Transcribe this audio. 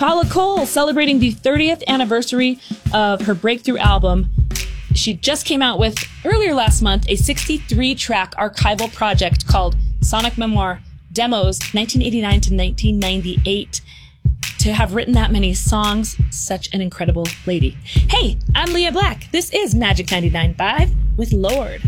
Paula Cole celebrating the 30th anniversary of her breakthrough album. She just came out with, earlier last month, a 63-track archival project called Sonic Memoir Demos 1989 to 1998. To have written that many songs, such an incredible lady. Hey, I'm Leah Black. This is Magic 99.5 with Lorde.